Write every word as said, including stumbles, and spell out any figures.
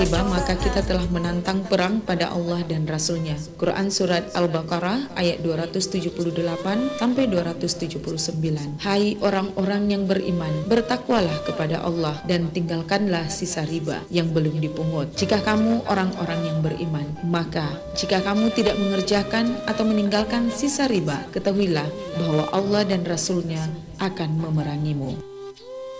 riba, maka kita telah menantang perang pada Allah dan Rasul-Nya. Quran Surat Al-Baqarah ayat dua ratus tujuh puluh delapan sampai dua ratus tujuh puluh sembilan. Hai orang-orang yang beriman, bertakwalah kepada Allah dan tinggalkanlah sisa riba yang belum dipungut. Jika kamu orang-orang yang beriman, maka jika kamu tidak mengerjakan atau meninggalkan sisa riba, ketahuilah bahwa Allah dan Rasul-Nya akan memerangimu.